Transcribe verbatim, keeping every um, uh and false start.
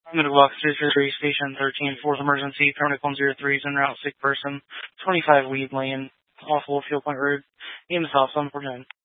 Middlebox three zero three, Station thirteen, fourth emergency, Permanent one zero three is en route, sick person, twenty-five Weed Lane, off Wolffield Point Road, E M S South, seven four nine.